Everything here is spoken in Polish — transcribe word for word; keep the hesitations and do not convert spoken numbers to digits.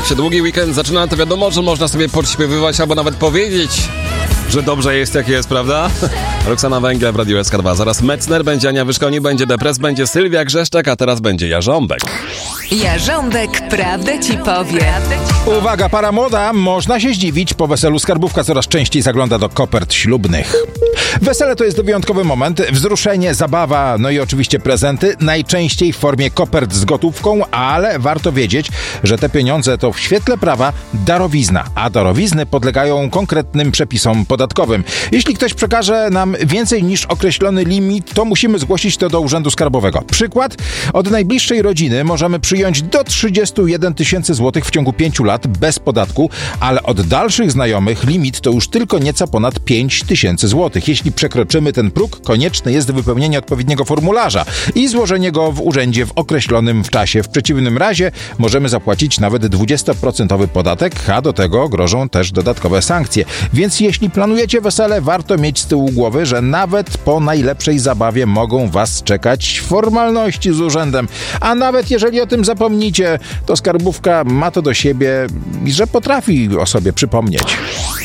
Jak się długi weekend zaczyna, to wiadomo, że można sobie podśpiewywać albo nawet powiedzieć, że dobrze jest jak jest, prawda? Roxana Węgiel w Radiu S K dwa. Zaraz Metzner, będzie Ania Wyszkoni, będzie Depres, będzie Sylwia Grzeszczak, a teraz będzie Jarząbek. Jarząbek, prawdę ci powie. Uwaga, para młoda, można się zdziwić. Po weselu skarbówka coraz częściej zagląda do kopert ślubnych. Wesele to jest wyjątkowy moment, wzruszenie, zabawa, no i oczywiście prezenty, najczęściej w formie kopert z gotówką, ale warto wiedzieć, że te pieniądze to w świetle prawa darowizna, a darowizny podlegają konkretnym przepisom podatkowym. Jeśli ktoś przekaże nam więcej niż określony limit, to musimy zgłosić to do Urzędu Skarbowego. Przykład, od najbliższej rodziny możemy przyjąć do trzydzieści jeden tysięcy złotych w ciągu pięciu lat bez podatku, ale od dalszych znajomych limit to już tylko nieco ponad pięć tysięcy złotych. Jeśli przekroczymy ten próg, konieczne jest wypełnienie odpowiedniego formularza i złożenie go w urzędzie w określonym w czasie. W przeciwnym razie możemy zapłacić nawet dwudziestoprocentowy podatek, a do tego grożą też dodatkowe sankcje. Więc jeśli planujecie wesele, warto mieć z tyłu głowy, że nawet po najlepszej zabawie mogą was czekać formalności z urzędem. A nawet jeżeli o tym zapomnicie, to skarbówka ma to do siebie, że potrafi o sobie przypomnieć.